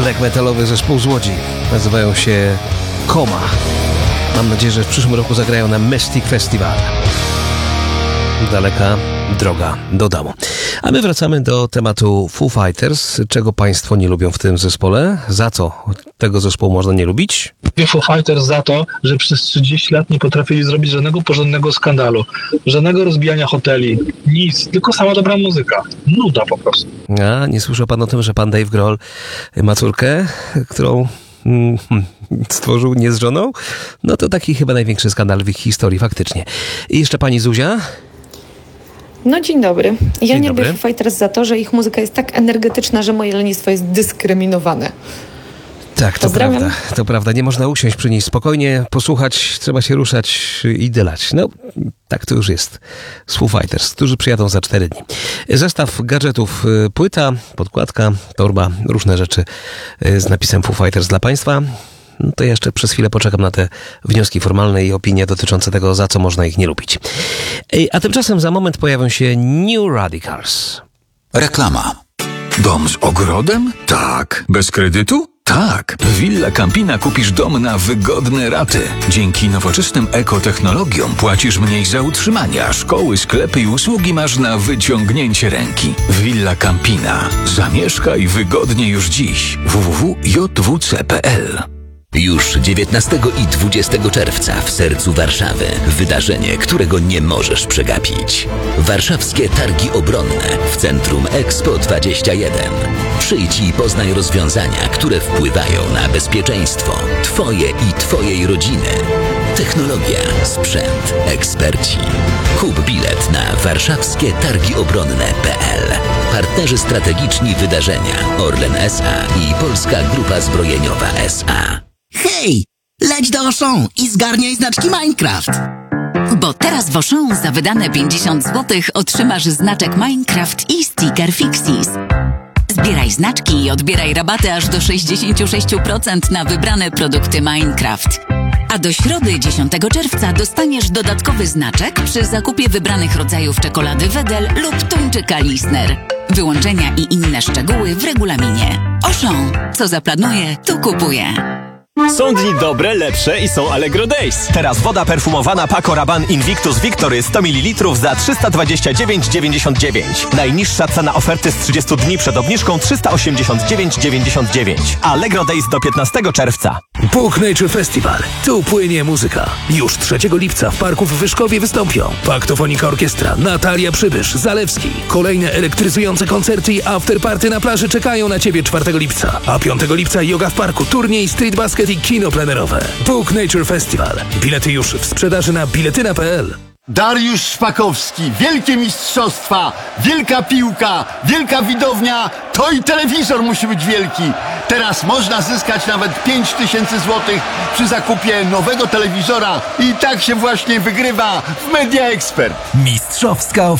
black metalowy zespół z Łodzi. Nazywają się Koma. Mam nadzieję, że w przyszłym roku zagrają na Mystic Festival. Daleka droga do domu. A my wracamy do tematu Foo Fighters. Czego państwo nie lubią w tym zespole? Za co tego zespołu można nie lubić? Foo Fighters za to, że przez 30 lat nie potrafili zrobić żadnego porządnego skandalu. Żadnego rozbijania hoteli. Nic. Tylko sama dobra muzyka. Nuda po prostu. A nie słyszał pan o tym, że pan Dave Grohl ma córkę, którą stworzył nie z żoną? No to taki chyba największy skandal w ich historii faktycznie. I jeszcze pani Zuzia? No dzień dobry. Ja Dzień nie dobry. lubię Foo Fighters za to, że ich muzyka jest tak energetyczna, że moje lenistwo jest dyskryminowane. Tak, to Pozdrawiam. prawda. To prawda. Nie można usiąść przy niej spokojnie, posłuchać, trzeba się ruszać i dylać. No, tak to już jest z Foo Fighters, którzy przyjadą za 4 dni. Zestaw gadżetów, płyta, podkładka, torba, różne rzeczy z napisem Foo Fighters dla państwa. No to jeszcze przez chwilę poczekam na te wnioski formalne i opinie dotyczące tego, za co można ich nie lubić. A tymczasem za moment pojawią się New Radicals. Reklama. Dom z ogrodem? Tak. Bez kredytu? Tak. W Villa Campina kupisz dom na wygodne raty. Dzięki nowoczesnym ekotechnologiom płacisz mniej za utrzymanie, a szkoły, sklepy i usługi masz na wyciągnięcie ręki. Villa Campina. Zamieszkaj wygodnie już dziś. www.jwc.pl. Już 19 i 20 czerwca w sercu Warszawy. Wydarzenie, którego nie możesz przegapić. Warszawskie Targi Obronne w Centrum Expo 21. Przyjdź i poznaj rozwiązania, które wpływają na bezpieczeństwo Twoje i Twojej rodziny. Technologia, sprzęt, eksperci. Kup bilet na warszawskietargiobronne.pl. Partnerzy strategiczni wydarzenia Orlen S.A. i Polska Grupa Zbrojeniowa S.A. Hej, leć do Auchan i zgarniaj znaczki Minecraft. Bo teraz w Auchan za wydane 50 zł otrzymasz znaczek Minecraft i sticker Fixies. Zbieraj znaczki i odbieraj rabaty aż do 66% na wybrane produkty Minecraft. A do środy 10 czerwca dostaniesz dodatkowy znaczek przy zakupie wybranych rodzajów czekolady Wedel lub tuńczyka Lisner. Wyłączenia i inne szczegóły w regulaminie. Auchan. Co zaplanuje, to kupuje. Są dni dobre, lepsze i są Allegro Days. Teraz woda perfumowana Paco Rabanne Invictus Victory 100 ml za 329,99. Najniższa cena oferty z 30 dni przed obniżką 389,99. Allegro Days do 15 czerwca. Puk Nature Festival. Tu płynie muzyka. Już 3 lipca w parku w Wyszkowie wystąpią Paktofonika Orkiestra, Natalia Przybysz, Zalewski. Kolejne elektryzujące koncerty i afterparty na plaży czekają na Ciebie 4 lipca. A 5 lipca yoga w parku, turniej, street basket i kino plenerowe. Puk Nature Festival. Bilety już w sprzedaży na biletyna.pl. Dariusz Szpakowski, wielkie mistrzostwa, wielka piłka, wielka widownia, to i telewizor musi być wielki. Teraz można zyskać nawet 5000 zł przy zakupie nowego telewizora i tak się właśnie wygrywa w Media Expert. Mistrzowska oferta.